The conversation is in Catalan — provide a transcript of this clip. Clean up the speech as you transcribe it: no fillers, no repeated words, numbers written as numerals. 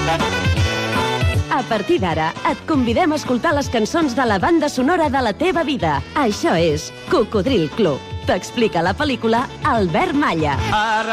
A partir d'ara, et convidem a escoltar les cançons de la banda sonora de la teva vida. Això és Cocodril Club. T'explica la pel·lícula Albert Malla.